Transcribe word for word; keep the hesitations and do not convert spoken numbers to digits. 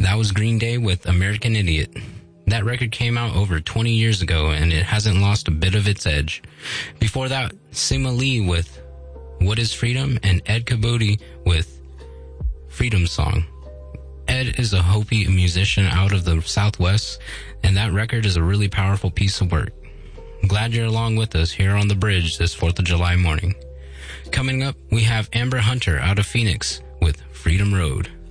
That was Green Day with American Idiot. That record came out over twenty years ago, and it hasn't lost a bit of its edge. Before that, Sima Lee with What is Freedom, and Ed Cabote with Freedom Song. Ed is a Hopi musician out of the Southwest, and that record is a really powerful piece of work. I'm glad you're along with us here on the bridge this fourth of July morning. Coming up, we have Amber Hunter out of Phoenix with Freedom Road.